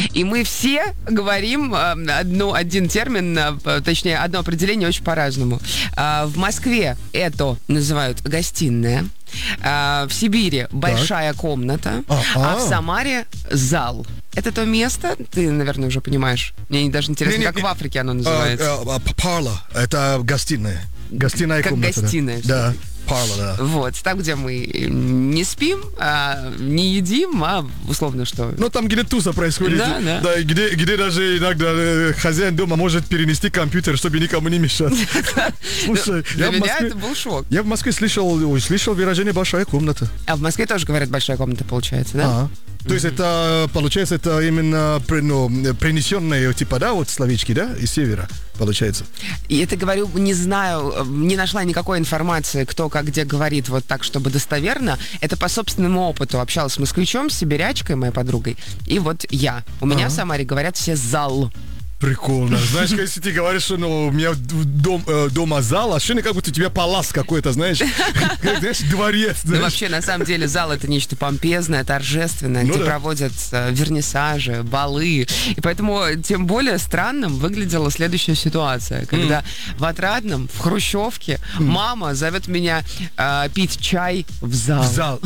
И мы все говорим один термин, точнее, одно определение очень по-разному. В Москве это называют гостиная. В Сибири большая комната, а в Самаре зал. Это то место, ты, наверное, уже понимаешь. Мне даже интересно, как в Африке оно называется. Парла. Это гостиная. Гостиная как комната. Гостиная. Да. Парла, да. Вот, там, где мы не спим, не едим, а условно что. Ну, там, где туса происходит. Да. Да, где даже иногда хозяин дома может перенести компьютер, чтобы никому не мешать. Слушай, для меня это был шок. Я в Москве слышал выражение «большая комната». А в Москве тоже говорят «большая комната», получается, да? То есть это, получается, это именно принесенные, типа, да, вот словечки, да, из севера, получается. И это, говорю, не знаю, не нашла никакой информации, кто как где говорит вот так, чтобы достоверно. Это по собственному опыту. Общалась с москвичом, с сибирячкой, моей подругой, и вот я. У меня в Самаре говорят все «зал». Прикольно. Знаешь, если ты говоришь, что у меня дома зал, ощущение, как будто у тебя палац какой-то, знаешь, дворец. Ну, вообще, на самом деле, зал — это нечто помпезное, торжественное, где проводят вернисажи, балы. И поэтому тем более странным выглядела следующая ситуация, когда в Отрадном, в Хрущевке, мама зовет меня пить чай в зал. В зал.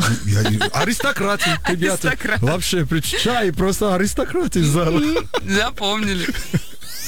Аристократия, ребята. Вообще, чай, просто аристократия в зал. Запомнили.